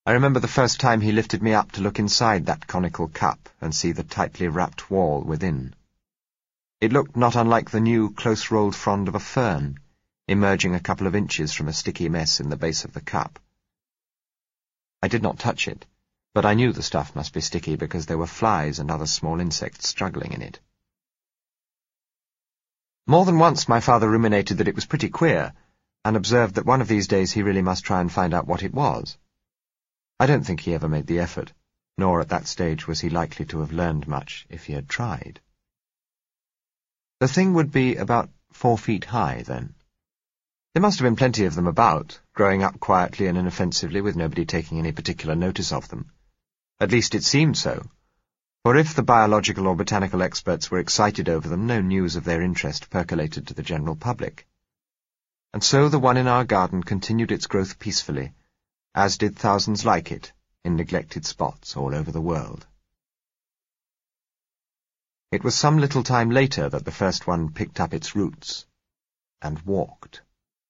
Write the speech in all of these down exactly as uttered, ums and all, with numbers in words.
I remember the first time he lifted me up to look inside that conical cup and see the tightly wrapped wall within. It looked not unlike the new, close-rolled frond of a fern, emerging a couple of inches from a sticky mess in the base of the cup. I did not touch it, but I knew the stuff must be sticky because there were flies and other small insects struggling in it. More than once my father ruminated that it was pretty queer, and observed that one of these days he really must try and find out what it was. I don't think he ever made the effort, nor at that stage was he likely to have learned much if he had tried. The thing would be about four feet high, then. There must have been plenty of them about, growing up quietly and inoffensively with nobody taking any particular notice of them. At least it seemed so, for if the biological or botanical experts were excited over them, no news of their interest percolated to the general public. And so the one in our garden continued its growth peacefully, as did thousands like it, in neglected spots all over the world. It was some little time later that the first one picked up its roots and walked.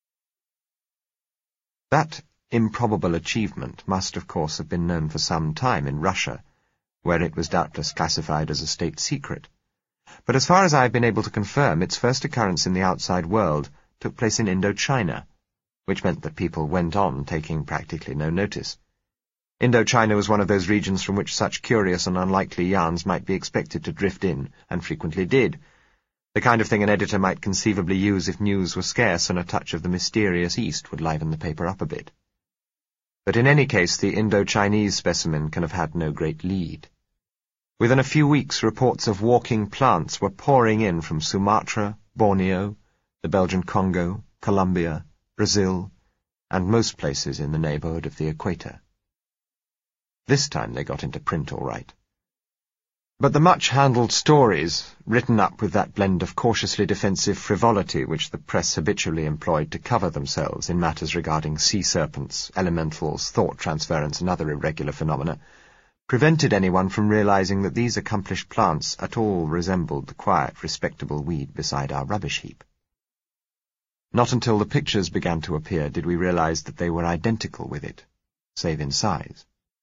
That improbable achievement must, of course, have been known for some time in Russia, where it was doubtless classified as a state secret. But as far as I have been able to confirm, its first occurrence in the outside world took place in Indochina, which meant that people went on taking practically no notice. Indochina was one of those regions from which such curious and unlikely yarns might be expected to drift in, and frequently did, the kind of thing an editor might conceivably use if news were scarce and a touch of the mysterious East would liven the paper up a bit. But in any case, the Indo-Chinese specimen can have had no great lead. Within a few weeks, reports of walking plants were pouring in from Sumatra, Borneo, the Belgian Congo, Colombia, Brazil, and most places in the neighbourhood of the equator. This time they got into print all right. But the much-handled stories, written up with that blend of cautiously defensive frivolity which the press habitually employed to cover themselves in matters regarding sea serpents, elementals, thought transference, and other irregular phenomena, prevented anyone from realizing that these accomplished plants at all resembled the quiet, respectable weed beside our rubbish heap. Not until the pictures began to appear did we realize that they were identical with it, save in size.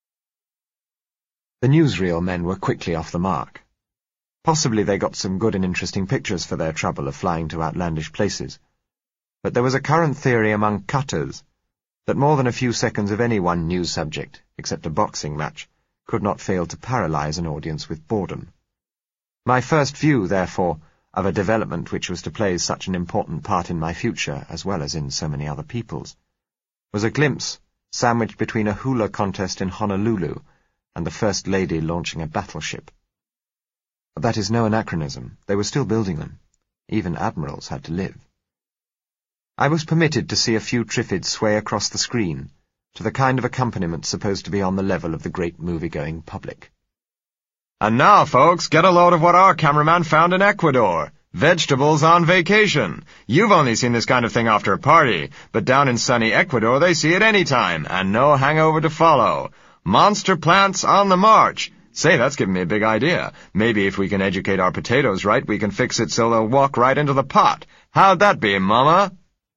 The newsreel men were quickly off the mark. Possibly they got some good and interesting pictures for their trouble of flying to outlandish places. But there was a current theory among cutters that more than a few seconds of any one news subject, except a boxing match, could not fail to paralyze an audience with boredom. My first view, therefore, of a development which was to play such an important part in my future, as well as in so many other people's, was a glimpse sandwiched between a hula contest in Honolulu and the First Lady launching a battleship. That is no anachronism. They were still building them. Even admirals had to live. I was permitted to see a few triffids sway across the screen, to the kind of accompaniment supposed to be on the level of the great movie-going public. And now, folks, get a load of what our cameraman found in Ecuador. Vegetables on vacation. You've only seen this kind of thing after a party, but down in sunny Ecuador they see it any time, and no hangover to follow. Monster plants on the march. Say, that's given me a big idea. Maybe if we can educate our potatoes right, we can fix it so they'll walk right into the pot. How'd that be, Mama?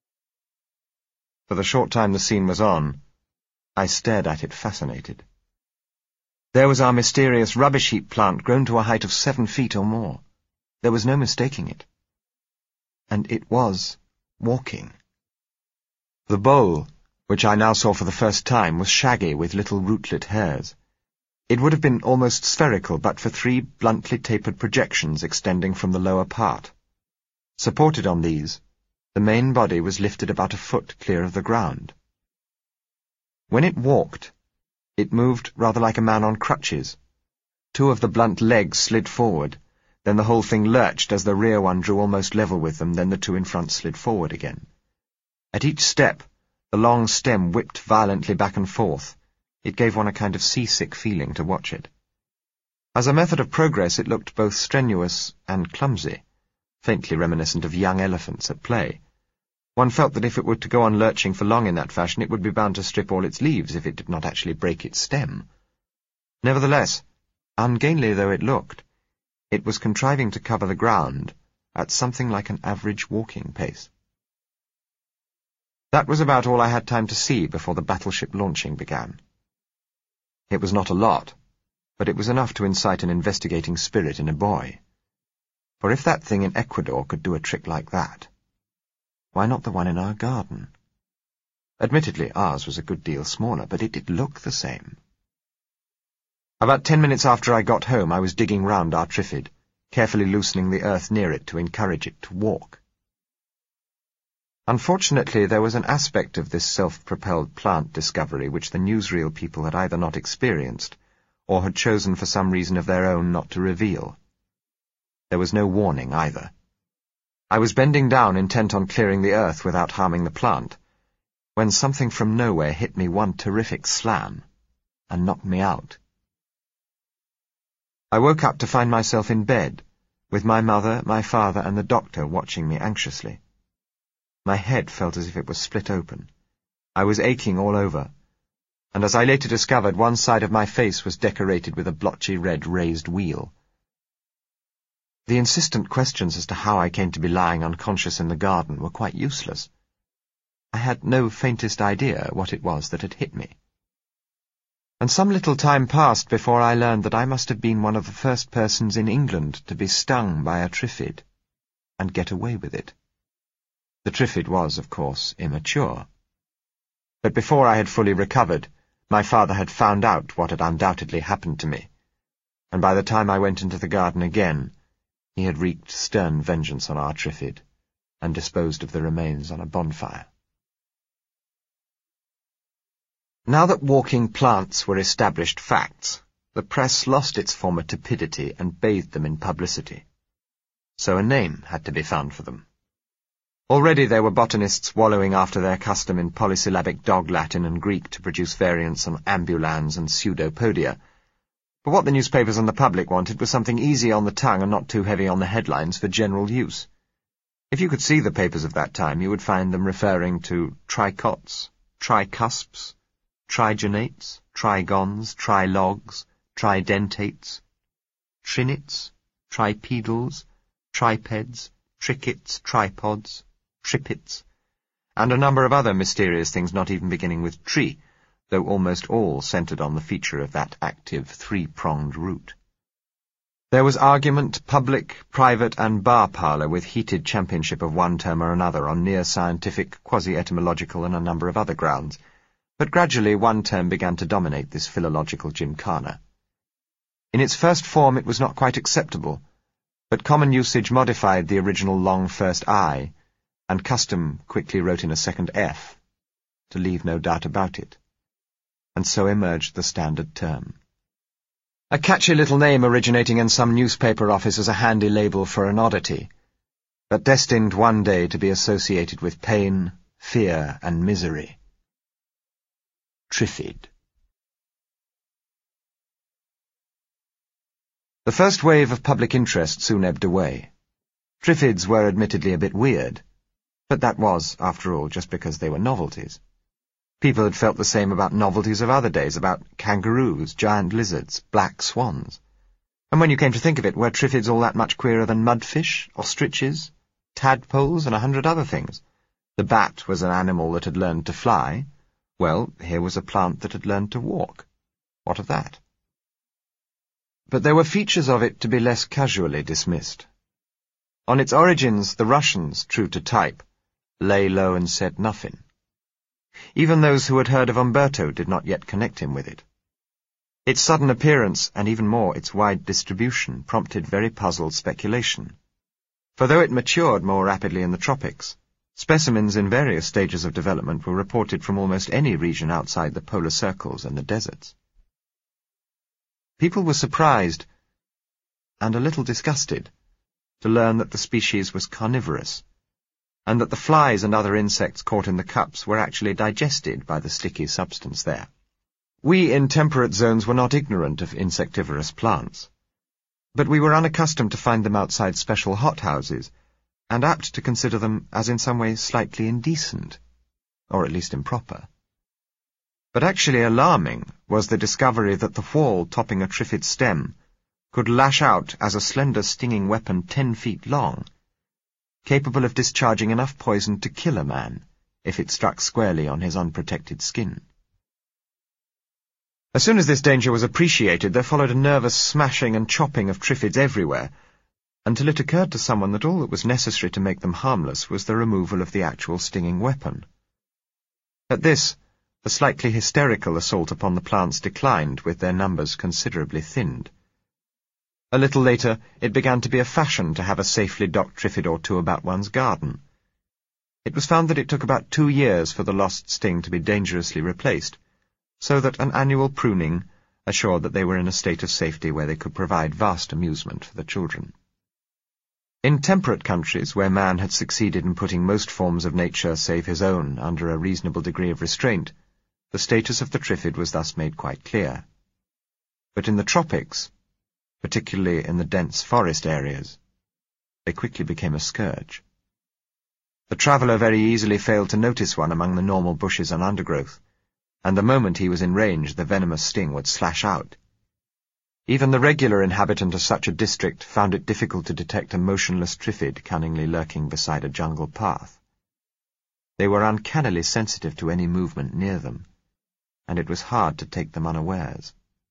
For the short time the scene was on, I stared at it fascinated. There was our mysterious rubbish heap plant grown to a height of seven feet or more. There was no mistaking it. And it was walking. The bowl, which I now saw for the first time, was shaggy with little rootlet hairs. It would have been almost spherical but for three bluntly tapered projections extending from the lower part. Supported on these, the main body was lifted about a foot clear of the ground. When it walked, it moved rather like a man on crutches. Two of the blunt legs slid forward, then the whole thing lurched as the rear one drew almost level with them, then the two in front slid forward again. At each step, the long stem whipped violently back and forth. It gave one a kind of seasick feeling to watch it. As a method of progress it looked both strenuous and clumsy, faintly reminiscent of young elephants at play. One felt that if it were to go on lurching for long in that fashion, it would be bound to strip all its leaves if it did not actually break its stem. Nevertheless, ungainly though it looked, it was contriving to cover the ground at something like an average walking pace. That was about all I had time to see before the battleship launching began. It was not a lot, but it was enough to incite an investigating spirit in a boy. For if that thing in Ecuador could do a trick like that, why not the one in our garden? Admittedly, ours was a good deal smaller, but it did look the same. About ten minutes after I got home, I was digging round our Triffid, carefully loosening the earth near it to encourage it to walk. Unfortunately, there was an aspect of this self-propelled plant discovery which the newsreel people had either not experienced, or had chosen for some reason of their own not to reveal. There was no warning either. I was bending down, intent on clearing the earth without harming the plant, when something from nowhere hit me one terrific slam, and knocked me out. I woke up to find myself in bed, with my mother, my father, and the doctor watching me anxiously. My head felt as if it was split open. I was aching all over, and as I later discovered, one side of my face was decorated with a blotchy red raised wheal. The insistent questions as to how I came to be lying unconscious in the garden were quite useless. I had no faintest idea what it was that had hit me. And some little time passed before I learned that I must have been one of the first persons in England to be stung by a Triffid, and get away with it. The Triffid was, of course, immature. But before I had fully recovered, my father had found out what had undoubtedly happened to me, and by the time I went into the garden again, he had wreaked stern vengeance on our Triffid, and disposed of the remains on a bonfire. Now that walking plants were established facts, the press lost its former tepidity and bathed them in publicity. So a name had to be found for them. Already there were botanists wallowing after their custom in polysyllabic dog Latin and Greek to produce variants on ambulans and pseudopodia. But what the newspapers and the public wanted was something easy on the tongue and not too heavy on the headlines for general use. If you could see the papers of that time, you would find them referring to tricots, tricusps, trigenates, trigons, trilogs, tridentates, trinites, tripedals, tripeds, trichets, tripods, tripits, and a number of other mysterious things not even beginning with tri, though almost all centred on the feature of that active three-pronged root. There was argument, public, private, and bar parlour with heated championship of one term or another on near-scientific, quasi-etymological, and a number of other grounds, but gradually one term began to dominate this philological gymkhana. In its first form it was not quite acceptable, but common usage modified the original long first I, and custom quickly wrote in a second F, to leave no doubt about it. And so emerged the standard term. A catchy little name originating in some newspaper office as a handy label for an oddity, but destined one day to be associated with pain, fear, and misery. Triffid. The first wave of public interest soon ebbed away. Triffids were admittedly a bit weird, but that was, after all, just because they were novelties. People had felt the same about novelties of other days, about kangaroos, giant lizards, black swans. And when you came to think of it, were Triffids all that much queerer than mudfish, ostriches, tadpoles, and a hundred other things? The bat was an animal that had learned to fly. Well, here was a plant that had learned to walk. What of that? But there were features of it to be less casually dismissed. On its origins, the Russians, true to type, lay low and said nothing. Even those who had heard of Umberto did not yet connect him with it. Its sudden appearance, and even more its wide distribution, prompted very puzzled speculation. For though it matured more rapidly in the tropics, specimens in various stages of development were reported from almost any region outside the polar circles and the deserts. People were surprised, and a little disgusted, to learn that the species was carnivorous, and that the flies and other insects caught in the cups were actually digested by the sticky substance there. We in temperate zones were not ignorant of insectivorous plants, but we were unaccustomed to find them outside special hothouses, and apt to consider them as in some ways slightly indecent, or at least improper. But actually alarming was the discovery that the whorl topping a Triffid stem could lash out as a slender stinging weapon ten feet long, capable of discharging enough poison to kill a man if it struck squarely on his unprotected skin. As soon as this danger was appreciated, there followed a nervous smashing and chopping of triffids everywhere, until it occurred to someone that all that was necessary to make them harmless was the removal of the actual stinging weapon. At this, the slightly hysterical assault upon the plants declined, with their numbers considerably thinned. A little later, it began to be a fashion to have a safely docked triffid or two about one's garden. It was found that it took about two years for the lost sting to be dangerously replaced, so that an annual pruning assured that they were in a state of safety where they could provide vast amusement for the children. In temperate countries, where man had succeeded in putting most forms of nature, save his own, under a reasonable degree of restraint, the status of the triffid was thus made quite clear. But in the tropics, particularly in the dense forest areas, they quickly became a scourge. The traveller very easily failed to notice one among the normal bushes and undergrowth, and the moment he was in range the venomous sting would slash out. Even the regular inhabitant of such a district found it difficult to detect a motionless triffid cunningly lurking beside a jungle path. They were uncannily sensitive to any movement near them, and it was hard to take them unawares.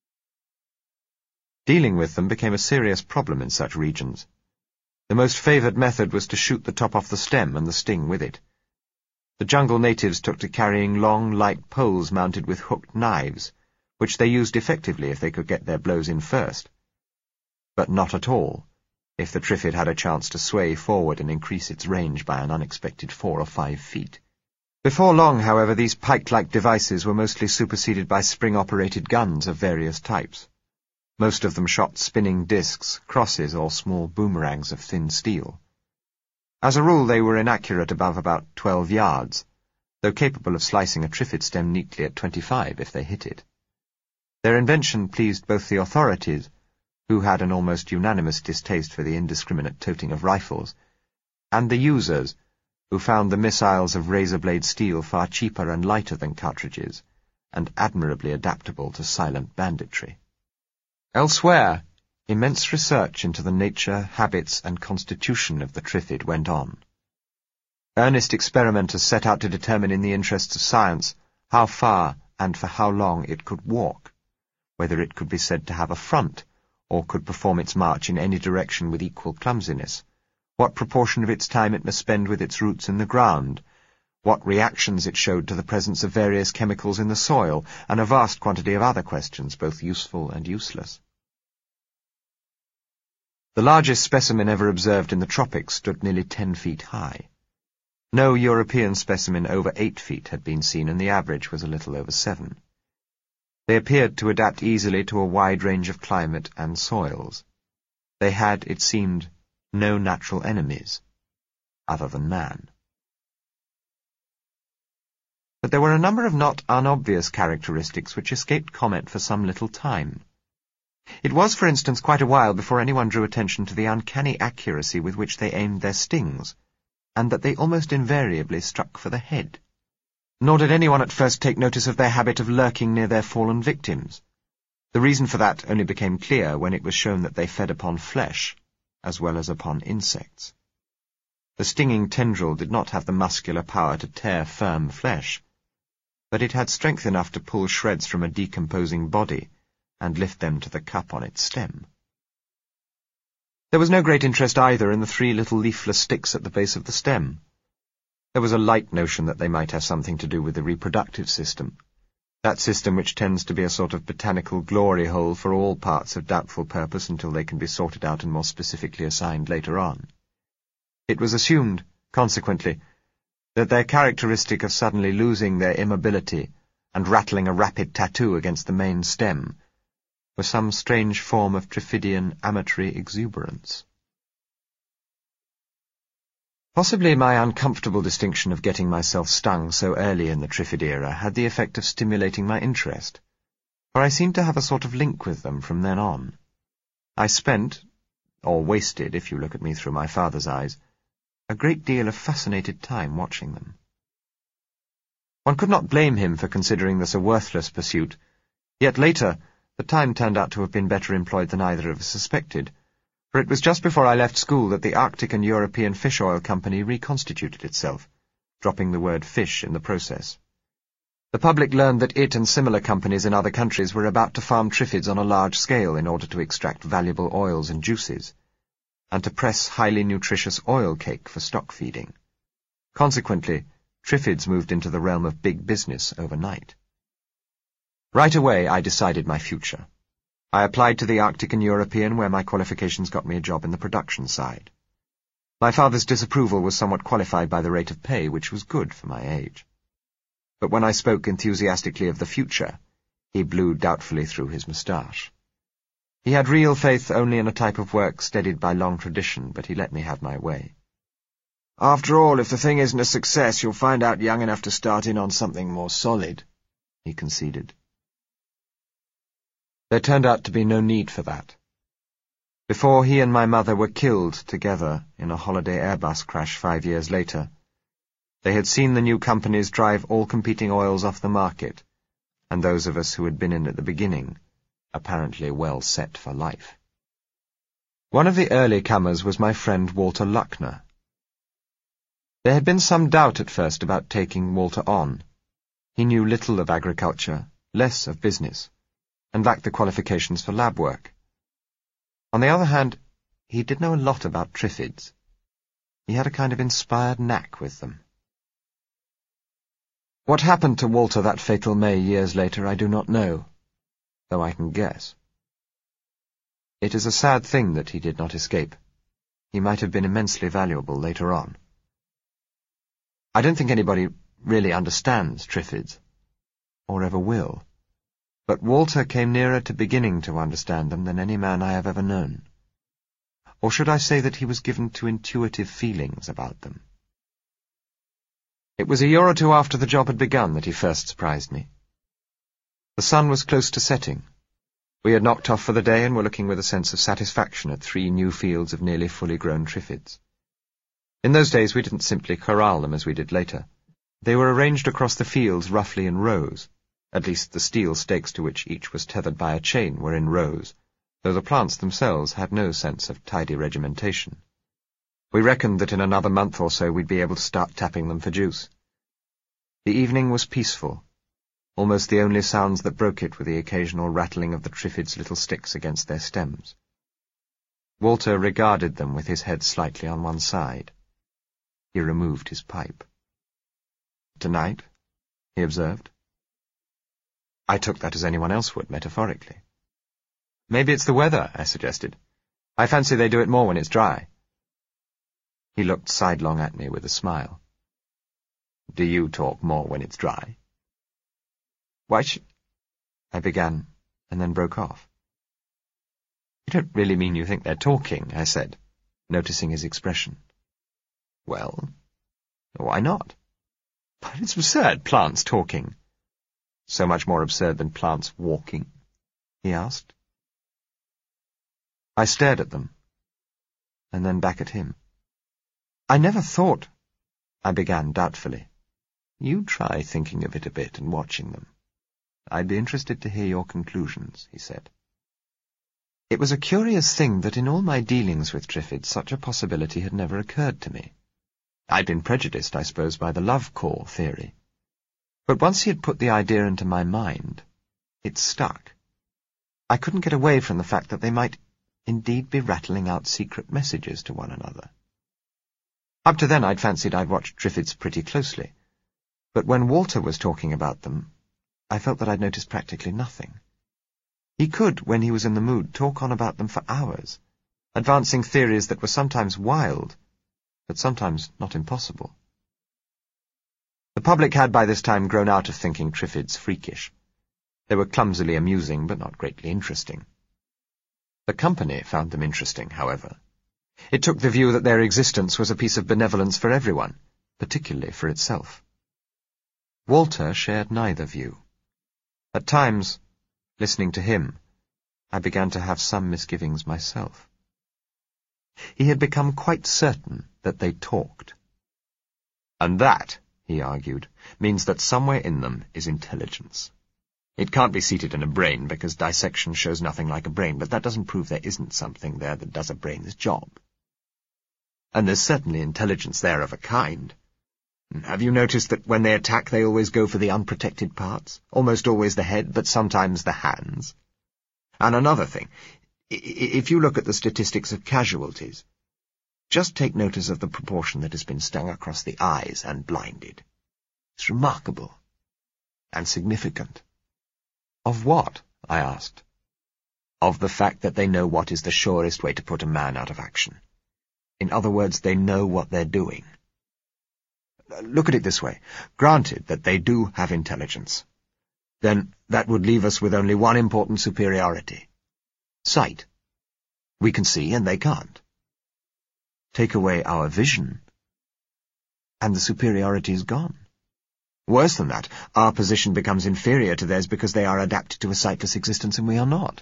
Dealing with them became a serious problem in such regions. The most favoured method was to shoot the top off the stem and the sting with it. The jungle natives took to carrying long, light poles mounted with hooked knives, which they used effectively if they could get their blows in first, but not at all if the triffid had a chance to sway forward and increase its range by an unexpected four or five feet. Before long, however, these pike-like devices were mostly superseded by spring-operated guns of various types. Most of them shot spinning discs, crosses, or small boomerangs of thin steel. As a rule, they were inaccurate above about twelve yards, though capable of slicing a triffid stem neatly at twenty-five if they hit it. Their invention pleased both the authorities, who had an almost unanimous distaste for the indiscriminate toting of rifles, and the users, who found the missiles of razor-blade steel far cheaper and lighter than cartridges, and admirably adaptable to silent banditry. Elsewhere, immense research into the nature, habits, and constitution of the triffid went on. Earnest experimenters set out to determine in the interests of science how far and for how long it could walk, whether it could be said to have a front, or could perform its march in any direction with equal clumsiness, what proportion of its time it must spend with its roots in the ground, what reactions it showed to the presence of various chemicals in the soil, and a vast quantity of other questions, both useful and useless. The largest specimen ever observed in the tropics stood nearly ten feet high. No European specimen over eight feet had been seen, and the average was a little over seven. They appeared to adapt easily to a wide range of climate and soils. They had, it seemed, no natural enemies, other than man. But there were a number of not unobvious characteristics which escaped comment for some little time. It was, for instance, quite a while before anyone drew attention to the uncanny accuracy with which they aimed their stings, and that they almost invariably struck for the head. Nor did anyone at first take notice of their habit of lurking near their fallen victims. The reason for that only became clear when it was shown that they fed upon flesh, as well as upon insects. The stinging tendril did not have the muscular power to tear firm flesh, but it had strength enough to pull shreds from a decomposing body and lift them to the cup on its stem. There was no great interest either in the three little leafless sticks at the base of the stem. There was a light notion that they might have something to do with the reproductive system, that system which tends to be a sort of botanical glory hole for all parts of doubtful purpose until they can be sorted out and more specifically assigned later on. It was assumed, consequently, that their characteristic of suddenly losing their immobility and rattling a rapid tattoo against the main stem was some strange form of Triffidian amatory exuberance. Possibly my uncomfortable distinction of getting myself stung so early in the Triffid era had the effect of stimulating my interest, for I seemed to have a sort of link with them from then on. I spent, or wasted, if you look at me through my father's eyes, a great deal of fascinated time watching them. One could not blame him for considering this a worthless pursuit, yet later the time turned out to have been better employed than either of us suspected, for it was just before I left school that the Arctic and European Fish Oil Company reconstituted itself, dropping the word fish in the process. The public learned that it and similar companies in other countries were about to farm triffids on a large scale in order to extract valuable oils and juices, and to press highly nutritious oil cake for stock feeding. Consequently, triffids moved into the realm of big business overnight. Right away, I decided my future. I applied to the Arctic and European, where my qualifications got me a job in the production side. My father's disapproval was somewhat qualified by the rate of pay, which was good for my age. But when I spoke enthusiastically of the future, he blew doubtfully through his moustache. He had real faith only in a type of work steadied by long tradition, but he let me have my way. After all, if the thing isn't a success, you'll find out young enough to start in on something more solid, he conceded. There turned out to be no need for that. Before he and my mother were killed together in a holiday Airbus crash five years later, they had seen the new companies drive all competing oils off the market, and those of us who had been in at the beginning, apparently well set for life. One of the early comers was my friend Walter Luckner. There had been some doubt at first about taking Walter on. He knew little of agriculture, less of business, and lacked the qualifications for lab work. On the other hand, he did know a lot about triffids. He had a kind of inspired knack with them. What happened to Walter that fatal May years later I do not know, though I can guess. It is a sad thing that he did not escape. He might have been immensely valuable later on. I don't think anybody really understands triffids, or ever will, but Walter came nearer to beginning to understand them than any man I have ever known. Or should I say that he was given to intuitive feelings about them? It was a year or two after the job had begun that he first surprised me. The sun was close to setting. We had knocked off for the day and were looking with a sense of satisfaction at three new fields of nearly fully grown triffids. In those days we didn't simply corral them as we did later. They were arranged across the fields roughly in rows. At least the steel stakes to which each was tethered by a chain were in rows, though the plants themselves had no sense of tidy regimentation. We reckoned that in another month or so we'd be able to start tapping them for juice. The evening was peaceful. Almost the only sounds that broke it were the occasional rattling of the triffids' little sticks against their stems. Walter regarded them with his head slightly on one side. He removed his pipe. "Tonight?" he observed. I took that as anyone else would, metaphorically. "Maybe it's the weather," I suggested. "I fancy they do it more when it's dry." He looked sidelong at me with a smile. "Do you talk more when it's dry?" "Why sh—" I began, and then broke off. "You don't really mean you think they're talking," I said, noticing his expression. "Well, why not? But it's absurd, plants talking." "So much more absurd than plants walking?" he asked. I stared at them, and then back at him. "I never thought—" I began doubtfully. "You try thinking of it a bit and watching them. I'd be interested to hear your conclusions," he said. It was a curious thing that in all my dealings with triffids such a possibility had never occurred to me. I'd been prejudiced, I suppose, by the love core theory. But once he had put the idea into my mind, it stuck. I couldn't get away from the fact that they might indeed be rattling out secret messages to one another. Up to then I'd fancied I'd watched triffids pretty closely, but when Walter was talking about them, I felt that I'd noticed practically nothing. He could, when he was in the mood, talk on about them for hours, advancing theories that were sometimes wild, but sometimes not impossible. The public had by this time grown out of thinking triffids freakish. They were clumsily amusing, but not greatly interesting. The company found them interesting, however. It took the view that their existence was a piece of benevolence for everyone, particularly for itself. Walter shared neither view. At times, listening to him, I began to have some misgivings myself. He had become quite certain that they talked. "And that," he argued, "means that somewhere in them is intelligence. It can't be seated in a brain, because dissection shows nothing like a brain, but that doesn't prove there isn't something there that does a brain's job. And there's certainly intelligence there of a kind. Have you noticed that when they attack they always go for the unprotected parts? Almost always the head, but sometimes the hands. And another thing, if you look at the statistics of casualties, just take notice of the proportion that has been stung across the eyes and blinded. It's remarkable and significant. Of what? I asked. Of the fact that they know what is the surest way to put a man out of action. In other words, they know what they're doing. Look at it this way. Granted that they do have intelligence, then that would leave us with only one important superiority. Sight. We can see and they can't. Take away our vision, and the superiority is gone. Worse than that, our position becomes inferior to theirs because they are adapted to a sightless existence and we are not.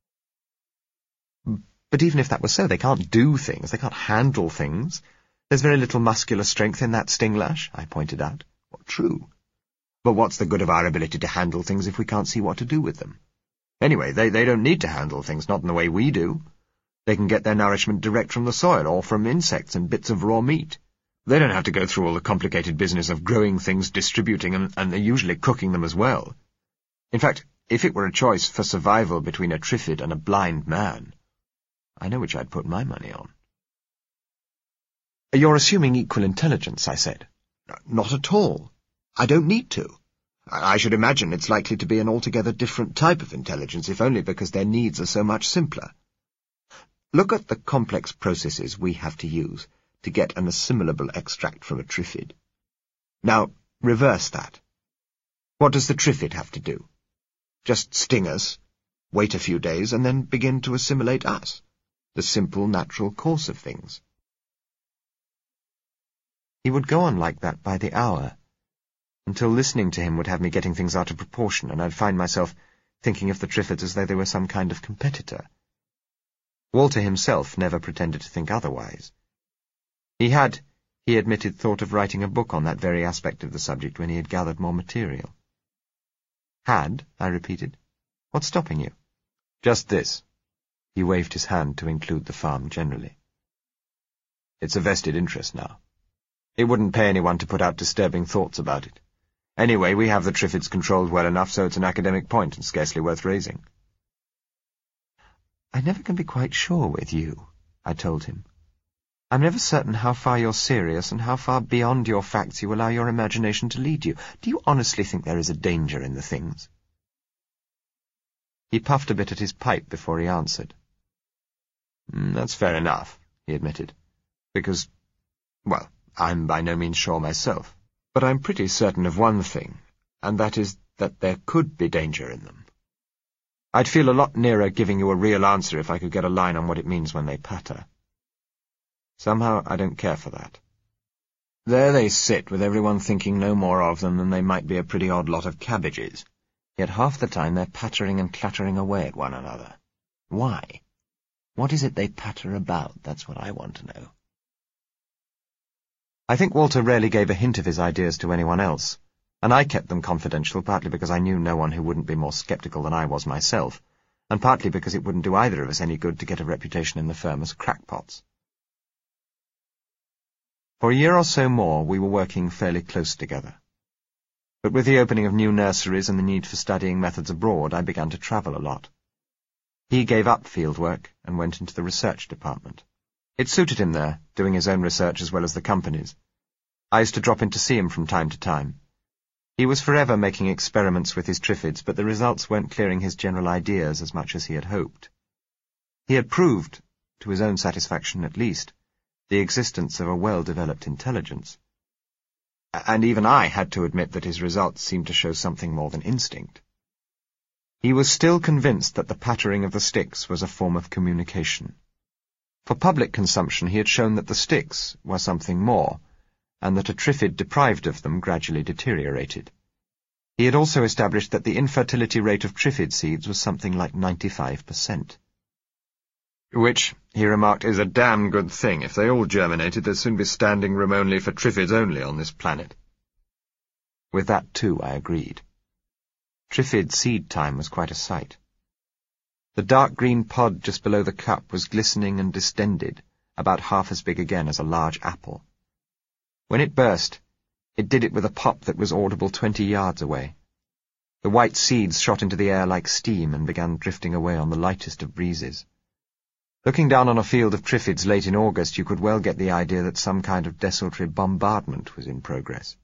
But even if that were so, they can't do things, they can't handle things. There's very little muscular strength in that sting lash, I pointed out. Well, true. But what's the good of our ability to handle things if we can't see what to do with them? Anyway, they, they don't need to handle things, not in the way we do. They can get their nourishment direct from the soil or from insects and bits of raw meat. They don't have to go through all the complicated business of growing things, distributing them, and they're usually cooking them as well. In fact, if it were a choice for survival between a Triffid and a blind man, I know which I'd put my money on. You're assuming equal intelligence, I said. Not at all. I don't need to. I should imagine it's likely to be an altogether different type of intelligence, if only because their needs are so much simpler. Look at the complex processes we have to use to get an assimilable extract from a Triffid. Now, reverse that. What does the Triffid have to do? Just sting us, wait a few days, and then begin to assimilate us. The simple, natural course of things. He would go on like that by the hour, until listening to him would have me getting things out of proportion, and I'd find myself thinking of the Triffids as though they were some kind of competitor. Walter himself never pretended to think otherwise. He had, he admitted, thought of writing a book on that very aspect of the subject when he had gathered more material. Had, I repeated. What's stopping you? Just this. He waved his hand to include the farm generally. It's a vested interest now. It wouldn't pay anyone to put out disturbing thoughts about it. Anyway, we have the Triffids controlled well enough so it's an academic point and scarcely worth raising. I never can be quite sure with you, I told him. I'm never certain how far you're serious and how far beyond your facts you allow your imagination to lead you. Do you honestly think there is a danger in the things? He puffed a bit at his pipe before he answered. Mm, that's fair enough, he admitted, because, well, I'm by no means sure myself, but I'm pretty certain of one thing, and that is that there could be danger in them. I'd feel a lot nearer giving you a real answer if I could get a line on what it means when they patter. Somehow I don't care for that. There they sit, with everyone thinking no more of them than they might be a pretty odd lot of cabbages, yet half the time they're pattering and clattering away at one another. Why? What is it they patter about? That's what I want to know. I think Walter rarely gave a hint of his ideas to anyone else, and I kept them confidential partly because I knew no one who wouldn't be more sceptical than I was myself, and partly because it wouldn't do either of us any good to get a reputation in the firm as crackpots. For a year or so more we were working fairly close together. But with the opening of new nurseries and the need for studying methods abroad, I began to travel a lot. He gave up field work and went into the research department. It suited him there, doing his own research as well as the company's. I used to drop in to see him from time to time. He was forever making experiments with his Triffids, but the results weren't clearing his general ideas as much as he had hoped. He had proved, to his own satisfaction at least, the existence of a well-developed intelligence. And even I had to admit that his results seemed to show something more than instinct. He was still convinced that the pattering of the sticks was a form of communication. For public consumption he had shown that the sticks were something more, and that a Triffid deprived of them gradually deteriorated. He had also established that the infertility rate of Triffid seeds was something like ninety-five percent. Which, he remarked, is a damn good thing. If they all germinated, there'd soon be standing room only for Triffids only on this planet. With that, too, I agreed. Triffid seed time was quite a sight. The dark green pod just below the cup was glistening and distended, about half as big again as a large apple. When it burst, It did it with a pop that was audible twenty yards away. The white seeds shot into the air like steam and began drifting away on the lightest of breezes. Looking down on a field of triffids late in August, you could well get the idea that some kind of desultory bombardment was in progress.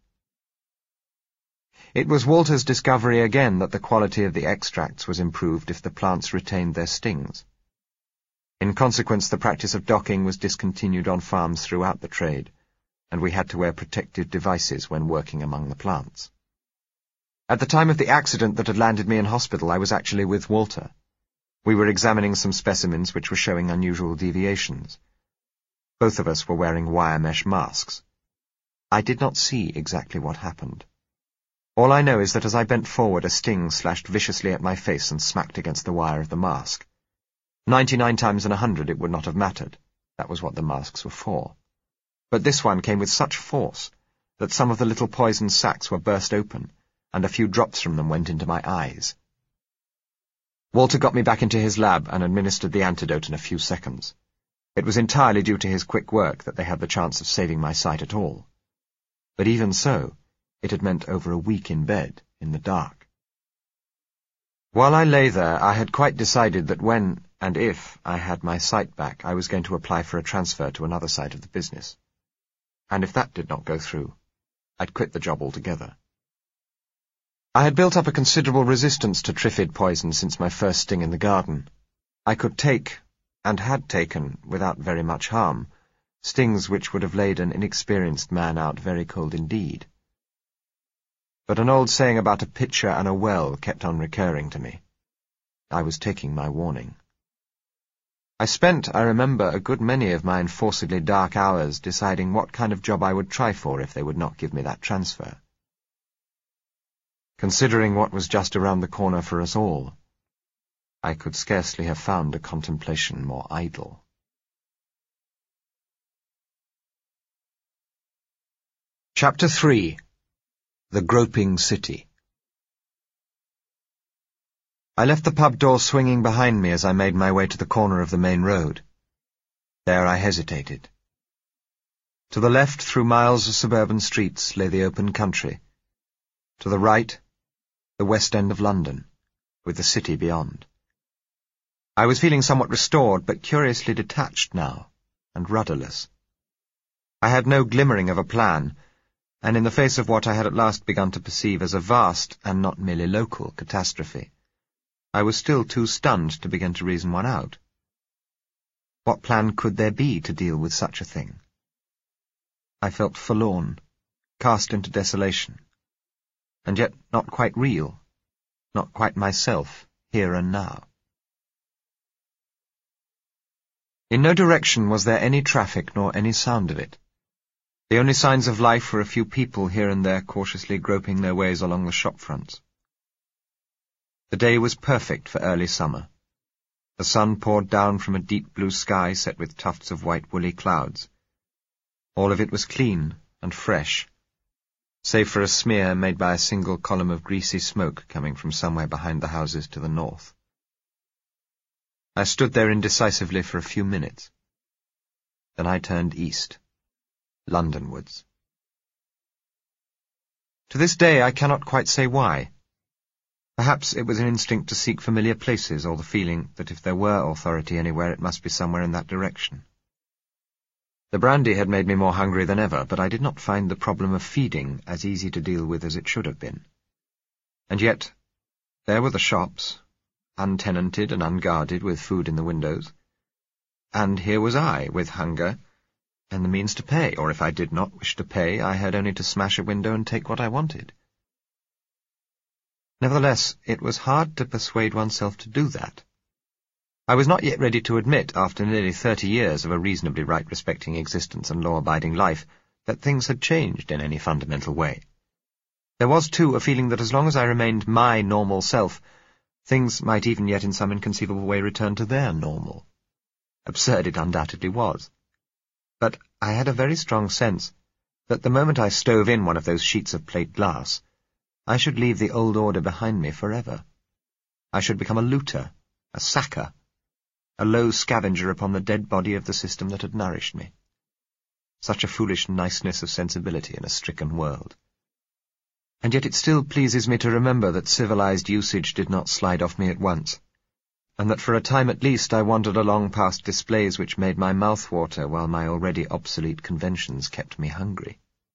It was Walter's discovery again that the quality of the extracts was improved if the plants retained their stings. In consequence, the practice of docking was discontinued on farms throughout the trade, and we had to wear protective devices when working among the plants. At the time of the accident that had landed me in hospital, I was actually with Walter. We were examining some specimens which were showing unusual deviations. Both of us were wearing wire mesh masks. I did not see exactly what happened. All I know is that as I bent forward, a sting slashed viciously at my face and smacked against the wire of the mask. Ninety-nine times in a hundred it would not have mattered. That was what the masks were for. But this one came with such force that some of the little poison sacs were burst open, and a few drops from them went into my eyes. Walter got me back into his lab and administered the antidote in a few seconds. It was entirely due to his quick work that they had the chance of saving my sight at all. But even so, it had meant over a week in bed, in the dark. While I lay there, I had quite decided that when, and if, I had my sight back, I was going to apply for a transfer to another side of the business. And if that did not go through, I'd quit the job altogether. I had built up a considerable resistance to triffid poison since my first sting in the garden. I could take, and had taken, without very much harm, stings which would have laid an inexperienced man out very cold indeed. But an old saying about a pitcher and a well kept on recurring to me. I was taking my warning. I spent, I remember, a good many of my enforcedly dark hours deciding what kind of job I would try for if they would not give me that transfer. Considering what was just around the corner for us all, I could scarcely have found a contemplation more idle. Chapter three. The Groping City. I left the pub door swinging behind me as I made my way to the corner of the main road. There I hesitated. To the left, through miles of suburban streets, lay the open country. To the right, the West End of London, with the city beyond. I was feeling somewhat restored, but curiously detached now, and rudderless. I had no glimmering of a plan, and in the face of what I had at last begun to perceive as a vast, and not merely local, catastrophe, I was still too stunned to begin to reason one out. What plan could there be to deal with such a thing? I felt forlorn, cast into desolation, and yet not quite real, not quite myself, here and now. In no direction was there any traffic nor any sound of it. The only signs of life were a few people here and there cautiously groping their ways along the shop fronts. The day was perfect for early summer. The sun poured down from a deep blue sky set with tufts of white woolly clouds. All of it was clean and fresh, save for a smear made by a single column of greasy smoke coming from somewhere behind the houses to the north. I stood there indecisively for a few minutes. Then I turned east, Londonwards. To this day I cannot quite say why. Perhaps it was an instinct to seek familiar places, or the feeling that if there were authority anywhere it must be somewhere in that direction. The brandy had made me more hungry than ever, but I did not find the problem of feeding as easy to deal with as it should have been. And yet, there were the shops, untenanted and unguarded, with food in the windows. And here was I, with hunger, and the means to pay, or if I did not wish to pay, I had only to smash a window and take what I wanted. Nevertheless, it was hard to persuade oneself to do that. I was not yet ready to admit, after nearly thirty years of a reasonably right-respecting existence and law-abiding life, that things had changed in any fundamental way. There was, too, a feeling that as long as I remained my normal self, things might even yet in some inconceivable way return to their normal. Absurd it undoubtedly was. But I had a very strong sense that the moment I stove in one of those sheets of plate glass, I should leave the old order behind me forever. I should become a looter, a sacker, a low scavenger upon the dead body of the system that had nourished me. Such a foolish niceness of sensibility in a stricken world. And yet it still pleases me to remember that civilized usage did not slide off me at once, and that for a time at least I wandered along past displays which made my mouth water while my already obsolete conventions kept me hungry.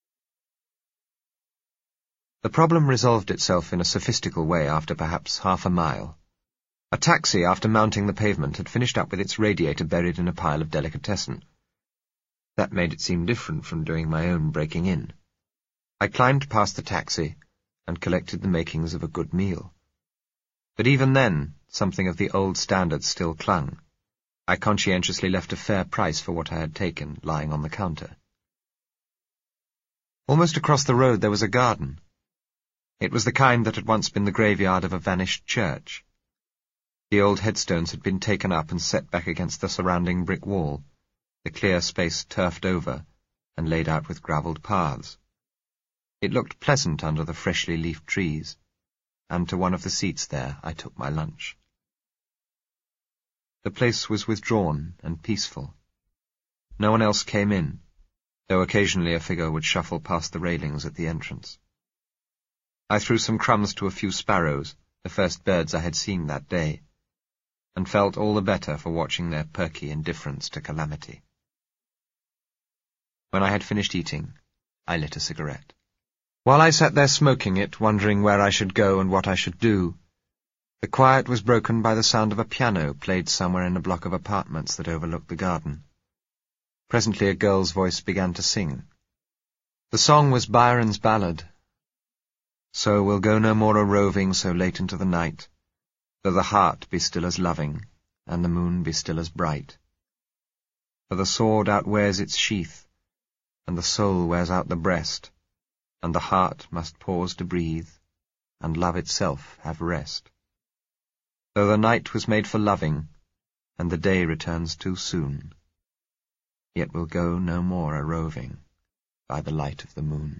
The problem resolved itself in a sophistical way after perhaps half a mile. A taxi, after mounting the pavement, had finished up with its radiator buried in a pile of delicatessen. That made it seem different from doing my own breaking in. I climbed past the taxi and collected the makings of a good meal. But even then, something of the old standard still clung. I conscientiously left a fair price for what I had taken, lying on the counter. Almost across the road there was a garden. It was the kind that had once been the graveyard of a vanished church. The old headstones had been taken up and set back against the surrounding brick wall, the clear space turfed over and laid out with gravelled paths. It looked pleasant under the freshly leafed trees, and to one of the seats there I took my lunch. The place was withdrawn and peaceful. No one else came in, though occasionally a figure would shuffle past the railings at the entrance. I threw some crumbs to a few sparrows, the first birds I had seen that day, and felt all the better for watching their perky indifference to calamity. When I had finished eating, I lit a cigarette. While I sat there smoking it, wondering where I should go and what I should do, the quiet was broken by the sound of a piano played somewhere in a block of apartments that overlooked the garden. Presently a girl's voice began to sing. The song was Byron's ballad. So we'll go no more a-roving so late into the night, though the heart be still as loving, and the moon be still as bright. For the sword outwears its sheath, and the soul wears out the breast, and the heart must pause to breathe, and love itself have rest. Though the night was made for loving, and the day returns too soon, yet we'll go no more a-roving by the light of the moon.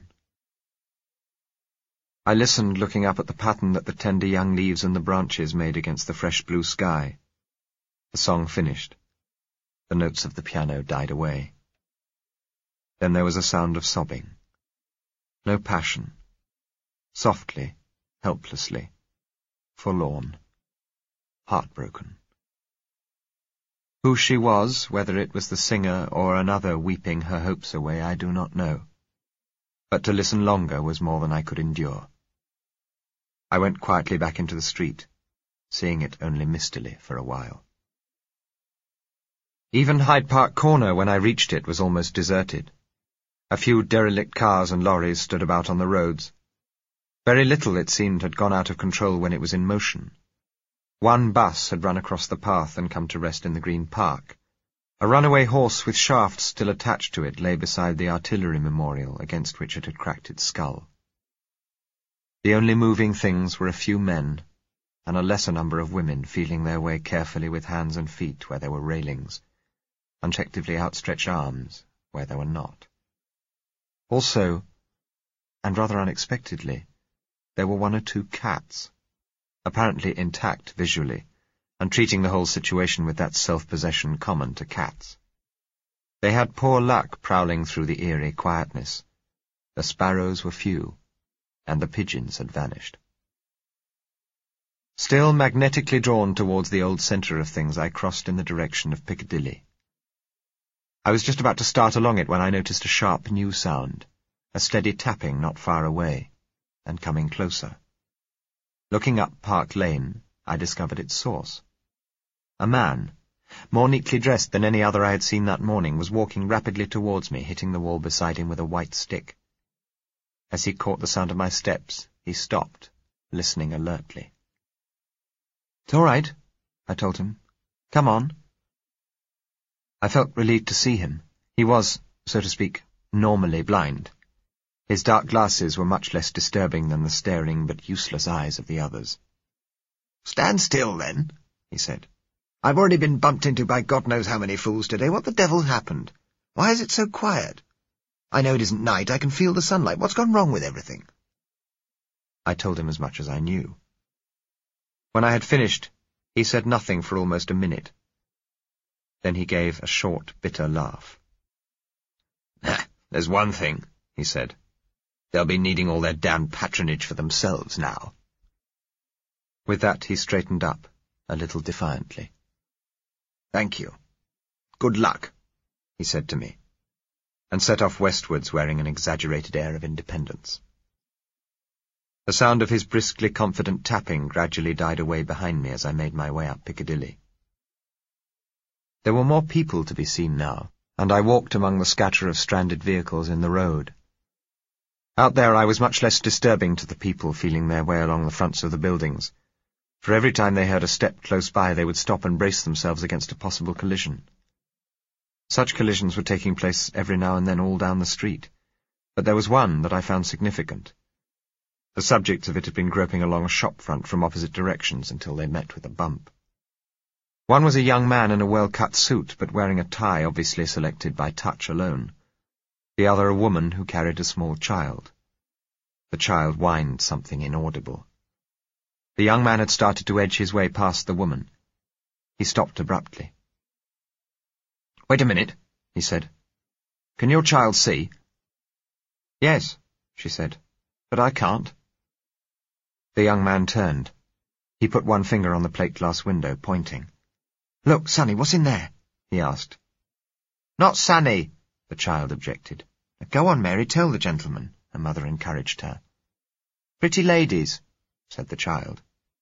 I listened, looking up at the pattern that the tender young leaves and the branches made against the fresh blue sky. The song finished. The notes of the piano died away. Then there was a sound of sobbing. No passion. Softly, helplessly, forlorn, heartbroken. Who she was, whether it was the singer or another weeping her hopes away, I do not know. But to listen longer was more than I could endure. I went quietly back into the street, seeing it only mistily for a while. Even Hyde Park Corner, when I reached it, was almost deserted. A few derelict cars and lorries stood about on the roads. Very little, it seemed, had gone out of control when it was in motion. One bus had run across the path and come to rest in the Green Park. A runaway horse with shafts still attached to it lay beside the artillery memorial against which it had cracked its skull. The only moving things were a few men, and a lesser number of women feeling their way carefully with hands and feet where there were railings, and effectively outstretched arms where there were not. Also, and rather unexpectedly, there were one or two cats, apparently intact visually, and treating the whole situation with that self-possession common to cats. They had poor luck prowling through the eerie quietness. The sparrows were few, and the pigeons had vanished. Still magnetically drawn towards the old centre of things, I crossed in the direction of Piccadilly. I was just about to start along it when I noticed a sharp new sound, a steady tapping not far away, and coming closer. Looking up Park Lane, I discovered its source. A man, more neatly dressed than any other I had seen that morning, was walking rapidly towards me, hitting the wall beside him with a white stick. As he caught the sound of my steps, he stopped, listening alertly. "It's all right," I told him. "Come on." I felt relieved to see him. He was, so to speak, normally blind. His dark glasses were much less disturbing than the staring but useless eyes of the others. "Stand still, then," he said. "I've already been bumped into by God knows how many fools today. What the devil happened? Why is it so quiet? I know it isn't night. I can feel the sunlight. What's gone wrong with everything?" I told him as much as I knew. When I had finished, he said nothing for almost a minute. Then he gave a short, bitter laugh. "Ah, there's one thing," he said. "They'll be needing all their damned patronage for themselves now." With that he straightened up, a little defiantly. "Thank you. Good luck," he said to me, and set off westwards wearing an exaggerated air of independence. The sound of his briskly confident tapping gradually died away behind me as I made my way up Piccadilly. There were more people to be seen now, and I walked among the scatter of stranded vehicles in the road. Out there I was much less disturbing to the people feeling their way along the fronts of the buildings, for every time they heard a step close by they would stop and brace themselves against a possible collision. Such collisions were taking place every now and then all down the street, but there was one that I found significant. The subjects of it had been groping along a shop front from opposite directions until they met with a bump. One was a young man in a well-cut suit, but wearing a tie obviously selected by touch alone. The other a woman who carried a small child. The child whined something inaudible. The young man had started to edge his way past the woman. He stopped abruptly. "Wait a minute," he said. "Can your child see?" "Yes," she said, "but I can't." The young man turned. He put one finger on the plate-glass window, pointing. "Look, Sonny, what's in there?" he asked. "Not Sonny," the child objected. "Go on, Mary, tell the gentleman," her mother encouraged her. "Pretty ladies," said the child.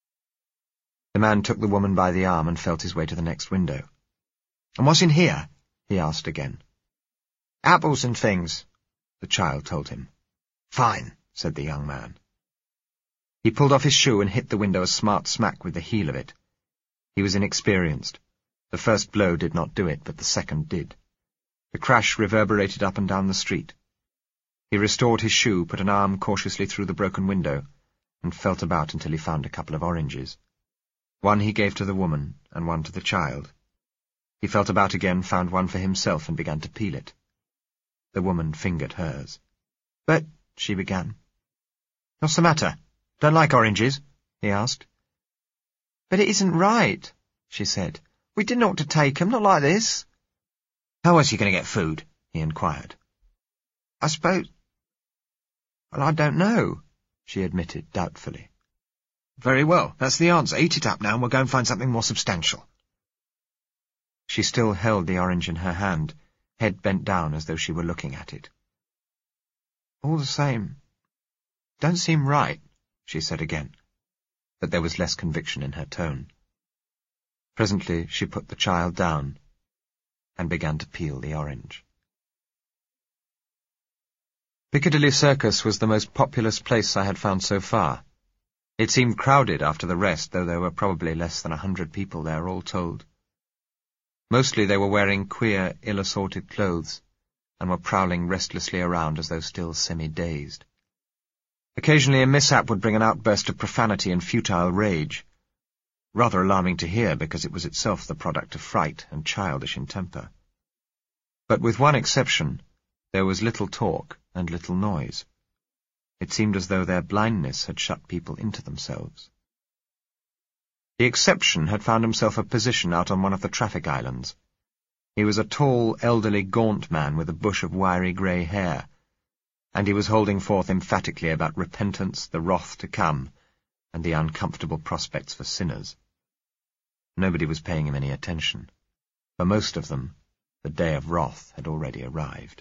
The man took the woman by the arm and felt his way to the next window. "And what's in here?" he asked again. "Apples and things," the child told him. "Fine," said the young man. He pulled off his shoe and hit the window a smart smack with the heel of it. He was inexperienced. The first blow did not do it, but the second did. The crash reverberated up and down the street. He restored his shoe, put an arm cautiously through the broken window, and felt about until he found a couple of oranges. One he gave to the woman, and one to the child. He felt about again, found one for himself, and began to peel it. The woman fingered hers. "But," she began. "What's the matter? Don't like oranges?" he asked. "But it isn't right," she said. "We didn't ought to take 'em, not like this." "How else are you going to get food?" he inquired. "I suppose—" "Well, I don't know," she admitted doubtfully. "Very well, that's the answer. Eat it up now, and we'll go and find something more substantial." She still held the orange in her hand, head bent down as though she were looking at it. "All the same, don't seem right," she said again, but there was less conviction in her tone. Presently she put the child down and began to peel the orange. Piccadilly Circus was the most populous place I had found so far. It seemed crowded after the rest, though there were probably less than a hundred people there, all told. Mostly they were wearing queer, ill-assorted clothes, and were prowling restlessly around as though still semi-dazed. Occasionally a mishap would bring an outburst of profanity and futile rage, rather alarming to hear because it was itself the product of fright and childish in temper. But with one exception, there was little talk and little noise. It seemed as though their blindness had shut people into themselves. The exception had found himself a position out on one of the traffic islands. He was a tall, elderly, gaunt man with a bush of wiry grey hair, and he was holding forth emphatically about repentance, the wrath to come, and the uncomfortable prospects for sinners. Nobody was paying him any attention. For most of them, the day of wrath had already arrived.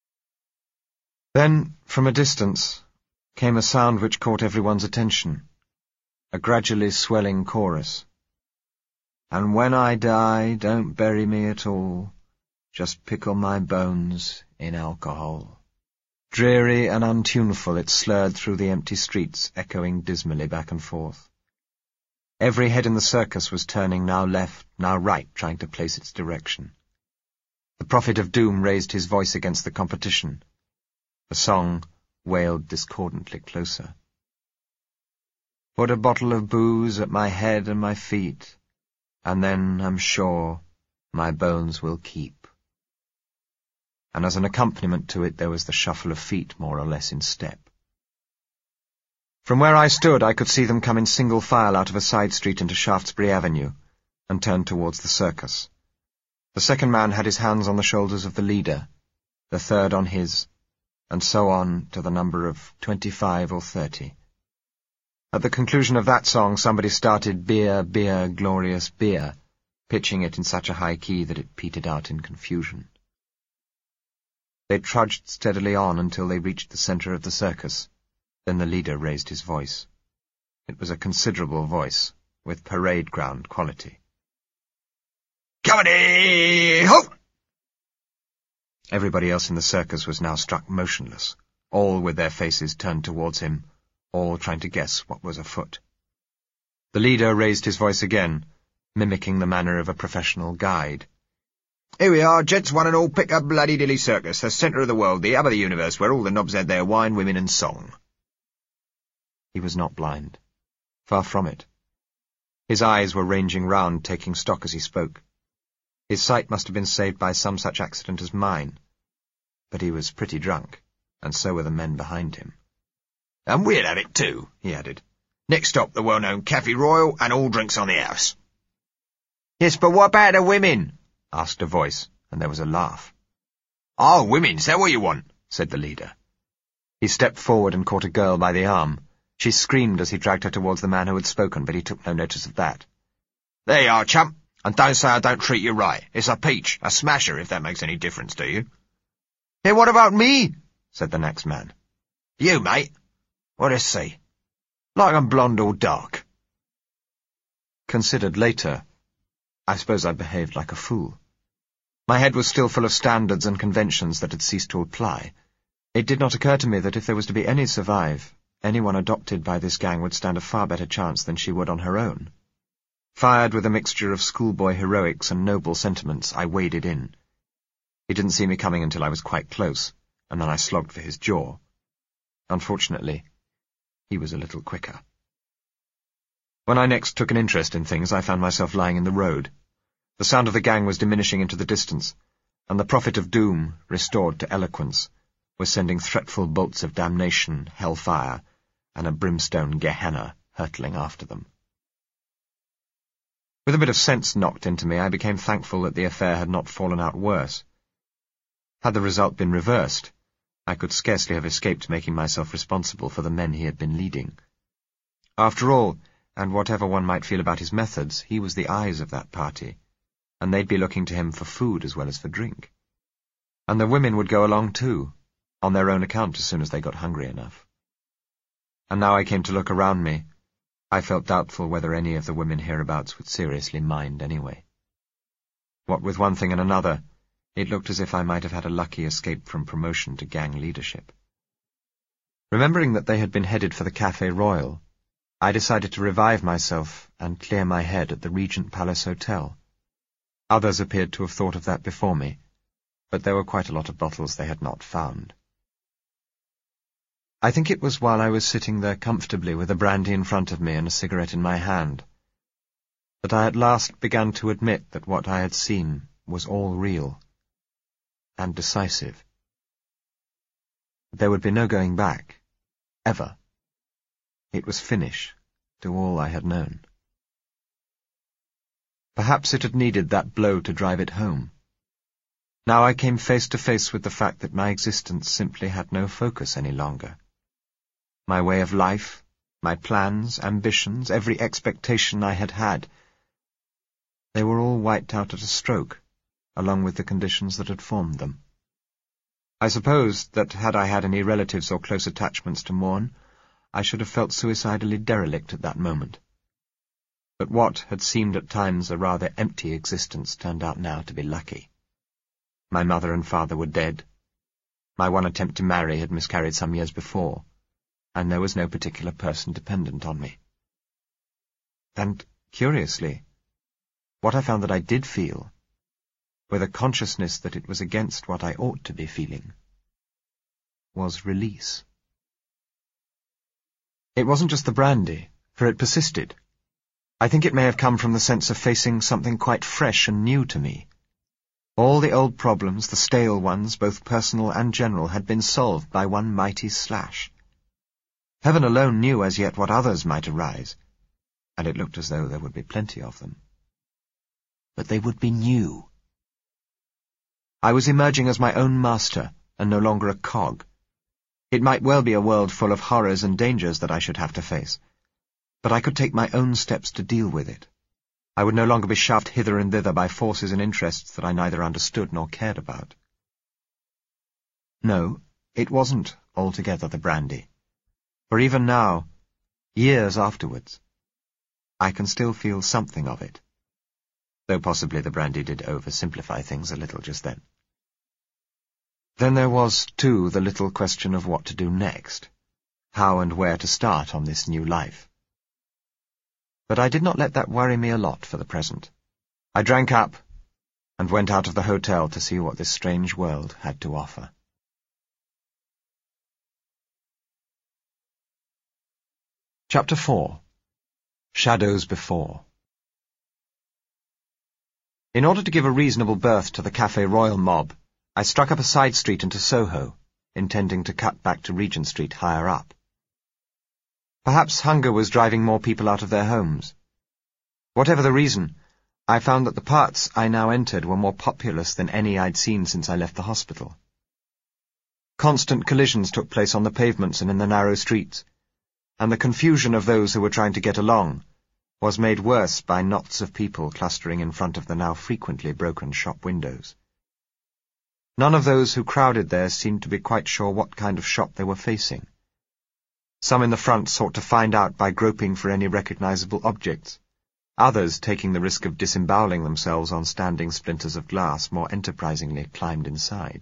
Then, from a distance, came a sound which caught everyone's attention, a gradually swelling chorus. "And when I die, don't bury me at all, just pickle my bones in alcohol." Dreary and untuneful it slurred through the empty streets, echoing dismally back and forth. Every head in the circus was turning now left, now right, trying to place its direction. The prophet of doom raised his voice against the competition. The song wailed discordantly closer. "Put a bottle of booze at my head and my feet, and then, I'm sure, my bones will keep." And as an accompaniment to it there was the shuffle of feet more or less in step. From where I stood I could see them come in single file out of a side street into Shaftesbury Avenue, and turn towards the circus. The second man had his hands on the shoulders of the leader, the third on his, and so on to the number of twenty-five or thirty. At the conclusion of that song, somebody started Beer, Beer, Glorious Beer, pitching it in such a high key that it petered out in confusion. They trudged steadily on until they reached the centre of the circus. Then the leader raised his voice. It was a considerable voice, with parade ground quality. "Company, ho!" Everybody else in the circus was now struck motionless, all with their faces turned towards him, all trying to guess what was afoot. The leader raised his voice again, mimicking the manner of a professional guide. "Here we are, gents, one and all, pick up Bloody Dilly Circus, the centre of the world, the hub of the universe, where all the knobs had their wine, women, and song." He was not blind. Far from it. His eyes were ranging round, taking stock as he spoke. His sight must have been saved by some such accident as mine. But he was pretty drunk, and so were the men behind him. "And we'll have it too," he added. "Next stop, the well-known Café Royal, and all drinks on the house." "Yes, but what about the women?" asked a voice, and there was a laugh. "Oh, women, is that what you want?" said the leader. He stepped forward and caught a girl by the arm. She screamed as he dragged her towards the man who had spoken, but he took no notice of that. "There you are, chump, and don't say I don't treat you right. It's a peach, a smasher, if that makes any difference to you." "Hey, what about me?" said the next man. "You, mate? Well, let's see. Like I'm blonde or dark." Considered later, I suppose I behaved like a fool. My head was still full of standards and conventions that had ceased to apply. It did not occur to me that if there was to be any survive, anyone adopted by this gang would stand a far better chance than she would on her own. Fired with a mixture of schoolboy heroics and noble sentiments, I waded in. He didn't see me coming until I was quite close, and then I slogged for his jaw. Unfortunately, he was a little quicker. When I next took an interest in things, I found myself lying in the road. The sound of the gang was diminishing into the distance, and the prophet of doom, restored to eloquence, was sending threatful bolts of damnation, hellfire, and a brimstone Gehenna hurtling after them. With a bit of sense knocked into me, I became thankful that the affair had not fallen out worse. Had the result been reversed, I could scarcely have escaped making myself responsible for the men he had been leading. After all, and whatever one might feel about his methods, he was the eyes of that party, and they'd be looking to him for food as well as for drink. And the women would go along too, on their own account as soon as they got hungry enough. And now I came to look around me, I felt doubtful whether any of the women hereabouts would seriously mind anyway. What with one thing and another, it looked as if I might have had a lucky escape from promotion to gang leadership. Remembering that they had been headed for the Café Royal, I decided to revive myself and clear my head at the Regent Palace Hotel. Others appeared to have thought of that before me, but there were quite a lot of bottles they had not found. I think it was while I was sitting there comfortably with a brandy in front of me and a cigarette in my hand that I at last began to admit that what I had seen was all real and decisive. There would be no going back, ever. It was finish to all I had known. Perhaps it had needed that blow to drive it home. Now I came face to face with the fact that my existence simply had no focus any longer. My way of life, my plans, ambitions, every expectation I had had, they were all wiped out at a stroke, along with the conditions that had formed them. I suppose that had I had any relatives or close attachments to mourn, I should have felt suicidally derelict at that moment. But what had seemed at times a rather empty existence turned out now to be lucky. My mother and father were dead. My one attempt to marry had miscarried some years before, and there was no particular person dependent on me. And, curiously, what I found that I did feel, with a consciousness that it was against what I ought to be feeling, was release. It wasn't just the brandy, for it persisted. I think it may have come from the sense of facing something quite fresh and new to me. All the old problems, the stale ones, both personal and general, had been solved by one mighty slash. Heaven alone knew as yet what others might arise, and it looked as though there would be plenty of them. But they would be new. I was emerging as my own master, and no longer a cog. It might well be a world full of horrors and dangers that I should have to face, but I could take my own steps to deal with it. I would no longer be shoved hither and thither by forces and interests that I neither understood nor cared about. No, it wasn't altogether the brandy, for even now, years afterwards, I can still feel something of it, though possibly the brandy did oversimplify things a little just then. Then there was, too, the little question of what to do next, how and where to start on this new life. But I did not let that worry me a lot for the present. I drank up and went out of the hotel to see what this strange world had to offer. Chapter four. Shadows Before. In order to give a reasonable berth to the Café Royal mob, I struck up a side street into Soho, intending to cut back to Regent Street higher up. Perhaps hunger was driving more people out of their homes. Whatever the reason, I found that the parts I now entered were more populous than any I'd seen since I left the hospital. Constant collisions took place on the pavements and in the narrow streets, and the confusion of those who were trying to get along was made worse by knots of people clustering in front of the now frequently broken shop windows. None of those who crowded there seemed to be quite sure what kind of shop they were facing. Some in the front sought to find out by groping for any recognizable objects, others, taking the risk of disemboweling themselves on standing splinters of glass, more enterprisingly climbed inside.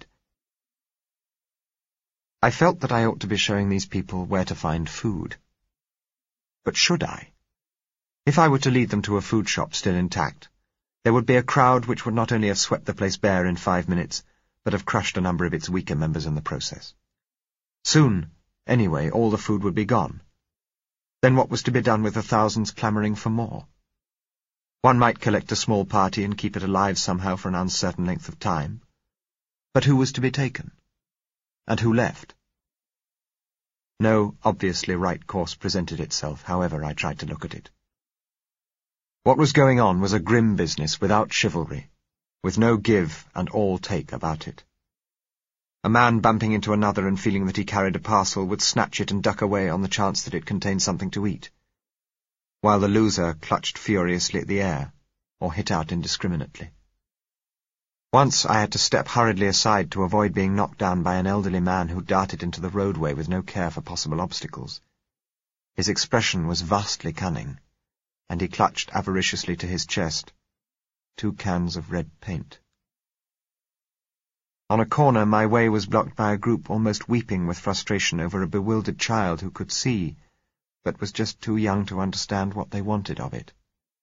I felt that I ought to be showing these people where to find food. But should I? If I were to lead them to a food shop still intact, there would be a crowd which would not only have swept the place bare in five minutes, but have crushed a number of its weaker members in the process. Soon, anyway, all the food would be gone. Then what was to be done with the thousands clamouring for more? One might collect a small party and keep it alive somehow for an uncertain length of time. But who was to be taken? And who left? No obviously right course presented itself, however I tried to look at it. What was going on was a grim business without chivalry, with no give and all take about it. A man bumping into another and feeling that he carried a parcel would snatch it and duck away on the chance that it contained something to eat, while the loser clutched furiously at the air, or hit out indiscriminately. Once I had to step hurriedly aside to avoid being knocked down by an elderly man who darted into the roadway with no care for possible obstacles. His expression was vastly cunning, and he clutched avariciously to his chest two cans of red paint. On a corner my way was blocked by a group almost weeping with frustration over a bewildered child who could see, but was just too young to understand what they wanted of it.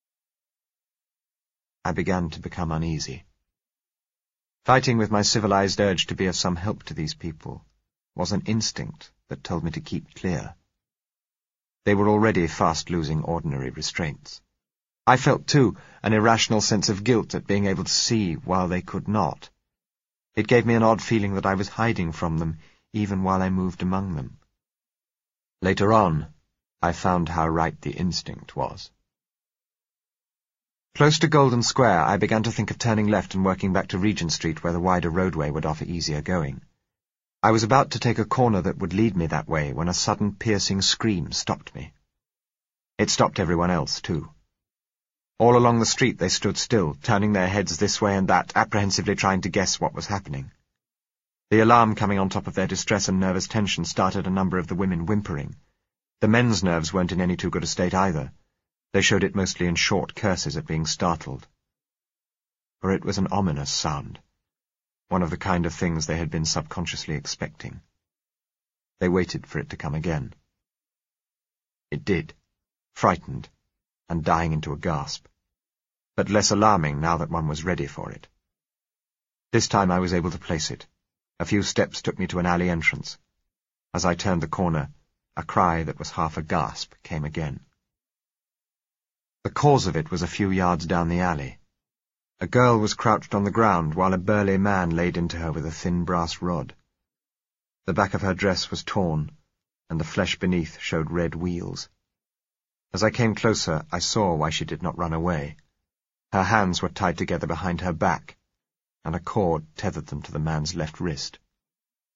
I began to become uneasy. Fighting with my civilized urge to be of some help to these people was an instinct that told me to keep clear. They were already fast losing ordinary restraints. I felt, too, an irrational sense of guilt at being able to see while they could not. It gave me an odd feeling that I was hiding from them, even while I moved among them. Later on, I found how right the instinct was. Close to Golden Square, I began to think of turning left and working back to Regent Street, where the wider roadway would offer easier going. I was about to take a corner that would lead me that way when a sudden piercing scream stopped me. It stopped everyone else, too. All along the street they stood still, turning their heads this way and that, apprehensively trying to guess what was happening. The alarm coming on top of their distress and nervous tension started a number of the women whimpering. The men's nerves weren't in any too good a state either. They showed it mostly in short curses at being startled. For it was an ominous sound, one of the kind of things they had been subconsciously expecting. They waited for it to come again. It did, frightened, and dying into a gasp, but less alarming now that one was ready for it. This time I was able to place it. A few steps took me to an alley entrance. As I turned the corner, a cry that was half a gasp came again. The cause of it was a few yards down the alley. A girl was crouched on the ground while a burly man laid into her with a thin brass rod. The back of her dress was torn, and the flesh beneath showed red wheals. As I came closer, I saw why she did not run away. Her hands were tied together behind her back, and a cord tethered them to the man's left wrist.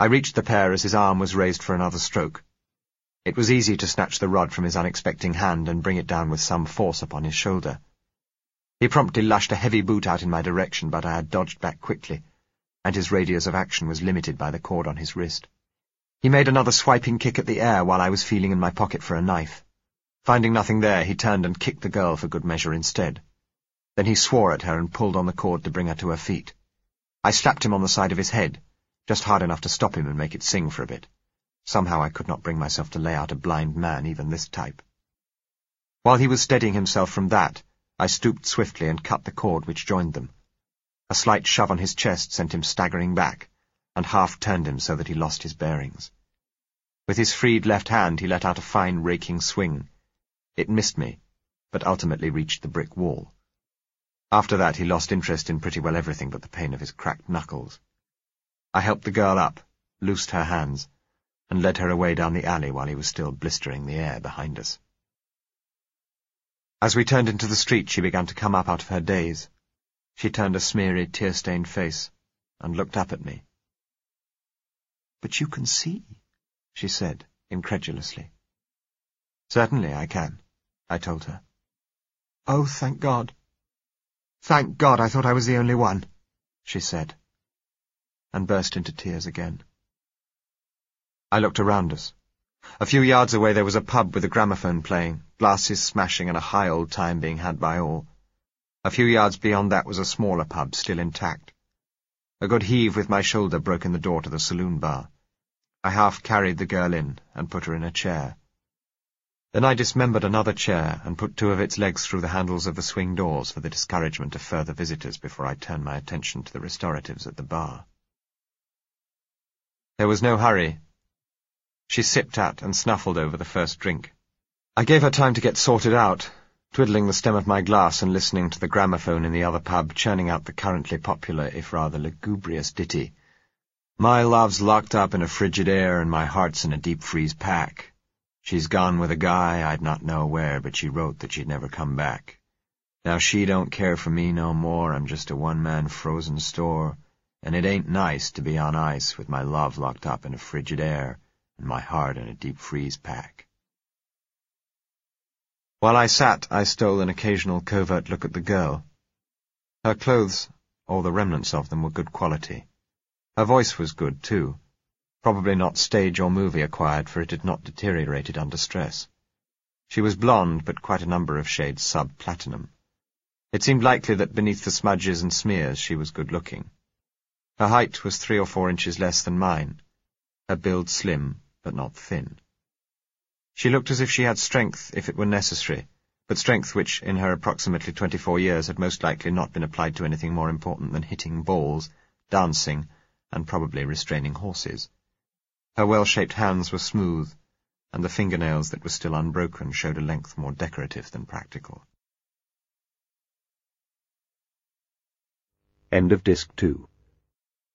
I reached the pair as his arm was raised for another stroke. It was easy to snatch the rod from his unexpecting hand and bring it down with some force upon his shoulder. He promptly lashed a heavy boot out in my direction, but I had dodged back quickly, and his radius of action was limited by the cord on his wrist. He made another swiping kick at the air while I was feeling in my pocket for a knife. Finding nothing there, he turned and kicked the girl for good measure instead. Then he swore at her and pulled on the cord to bring her to her feet. I slapped him on the side of his head, just hard enough to stop him and make it sing for a bit. Somehow I could not bring myself to lay out a blind man, even this type. While he was steadying himself from that, I stooped swiftly and cut the cord which joined them. A slight shove on his chest sent him staggering back, and half turned him so that he lost his bearings. With his freed left hand he let out a fine raking swing. It missed me, but ultimately reached the brick wall. After that he lost interest in pretty well everything but the pain of his cracked knuckles. I helped the girl up, loosed her hands, and led her away down the alley while he was still blistering the air behind us. As we turned into the street, she began to come up out of her daze. She turned a smeary, tear-stained face, and looked up at me. "But you can see," she said, incredulously. "Certainly I can," I told her. "Oh, thank God." "Thank God, I thought I was the only one," she said, and burst into tears again. I looked around us. A few yards away there was a pub with a gramophone playing, glasses smashing and a high old time being had by all. A few yards beyond that was a smaller pub, still intact. A good heave with my shoulder broke in the door to the saloon bar. I half carried the girl in and put her in a chair. Then I dismembered another chair and put two of its legs through the handles of the swing doors for the discouragement of further visitors before I turned my attention to the restoratives at the bar. There was no hurry. She sipped at and snuffled over the first drink. I gave her time to get sorted out, twiddling the stem of my glass and listening to the gramophone in the other pub churning out the currently popular, if rather lugubrious, ditty, "My love's locked up in a frigid air and my heart's in a deep-freeze pack. She's gone with a guy I'd not know where, but she wrote that she'd never come back. Now she don't care for me no more, I'm just a one-man frozen store, and it ain't nice to be on ice with my love locked up in a frigid air and my heart in a deep-freeze pack." While I sat, I stole an occasional covert look at the girl. Her clothes, or the remnants of them, were good quality. Her voice was good, too. Probably not stage or movie acquired, for it had not deteriorated under stress. She was blonde, but quite a number of shades sub-platinum. It seemed likely that beneath the smudges and smears she was good-looking. Her height was three or four inches less than mine. Her build slim, but not thin. She looked as if she had strength if it were necessary, but strength which, in her approximately twenty-four years, had most likely not been applied to anything more important than hitting balls, dancing, and probably restraining horses. Her well-shaped hands were smooth, and the fingernails that were still unbroken showed a length more decorative than practical. End of Disc two.